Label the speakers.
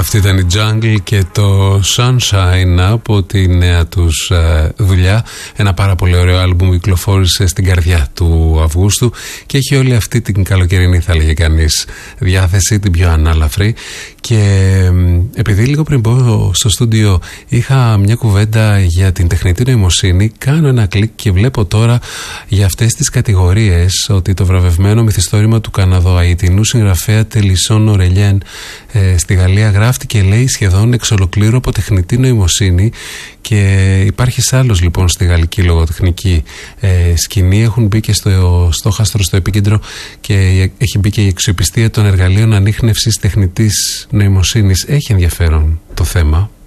Speaker 1: Αυτή ήταν η Jungle και το Sunshine από τη νέα τους δουλειά. Ένα πάρα πολύ ωραίο άλμπουμ κυκλοφόρησε στην καρδιά του Αυγούστου και έχει όλη αυτή την καλοκαιρινή, θα λέγε κανείς, διάθεση, την πιο ανάλαφρη. Και επειδή λίγο πριν πω στο στούντιο είχα μια κουβέντα για την τεχνητή νοημοσύνη, κάνω ένα κλικ και βλέπω τώρα για αυτές τις κατηγορίες ότι το βραβευμένο μυθιστόρημα του Καναδοαϊτινού συγγραφέα Τελισόν Ορελιέν στη Γαλλία γράφτηκε, λέει, σχεδόν εξ ολοκλήρου από τεχνητή νοημοσύνη. Και υπάρχει άλλος λοιπόν στη γαλλική λογοτεχνική σκηνή. Έχουν μπει και στο στόχαστρο, στο επίκεντρο, και έχει μπει και η αξιοπιστία των εργαλείων ανίχνευσης τεχνητής νοημοσύνης. Έχει ενδιαφέρον το θέμα.